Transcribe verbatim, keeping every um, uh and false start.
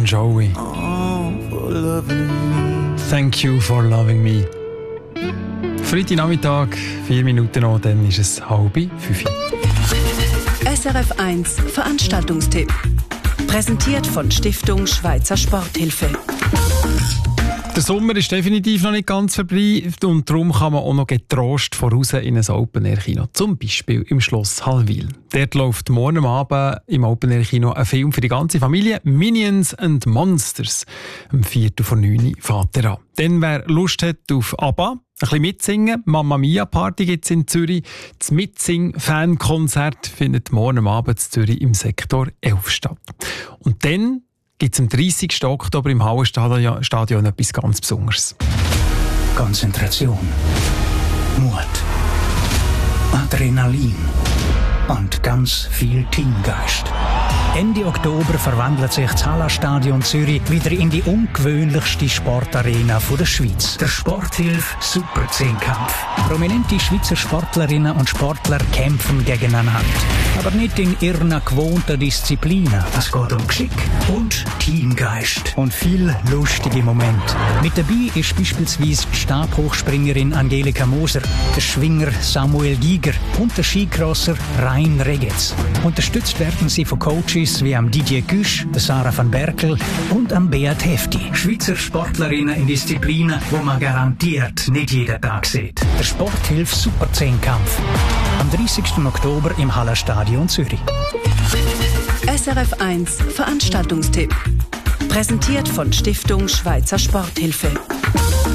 Joey. Oh, for loving me. Thank you for loving me. Freitagnachmittag, vier Minuten noch, dann ist es halb fünf. S R F eins Veranstaltungstipp. Präsentiert von Stiftung Schweizer Sporthilfe. Der Sommer ist definitiv noch nicht ganz vorbei und darum kann man auch noch getrost voraus in ein Open-Air-Kino. Zum Beispiel im Schloss Hallwil. Dort läuft morgen Abend im Open-Air-Kino ein Film für die ganze Familie, Minions and Monsters. Am vierten vor neun fährt er an. Dann, wer Lust hat auf ABBA, ein bisschen mitsingen, Mamma Mia Party gibt es in Zürich. Das Mitsing-Fankonzert findet morgen Abend in Zürich im Sektor elf statt. Und dann gibt es am dreißigsten Oktober im Hallenstadion Stadion etwas ganz Besonderes. Konzentration, Mut, Adrenalin und ganz viel Teamgeist. Ende Oktober verwandelt sich das Hallenstadion Zürich wieder in die ungewöhnlichste Sportarena der Schweiz. Der Sporthilfe Super-Zehnkampf. Prominente Schweizer Sportlerinnen und Sportler kämpfen gegeneinander. Aber nicht in ihren gewohnten Disziplinen. Es geht um Geschick und Teamgeist. Und viel lustige Momente. Mit dabei ist beispielsweise die Stabhochspringerin Angelika Moser, der Schwinger Samuel Giger und der Skicrosser Rein Regetz. Unterstützt werden sie von Coaches wie am Didier Güsch, der Sarah van Berkel und am Beat Hefti. Schweizer Sportlerinnen in Disziplinen, wo man garantiert nicht jeden Tag sieht. Der Sporthilfe Super-Zehnkampf. Am dreißigsten Oktober im Hallenstadion Zürich. S R F eins Veranstaltungstipp. Präsentiert von Stiftung Schweizer Sporthilfe.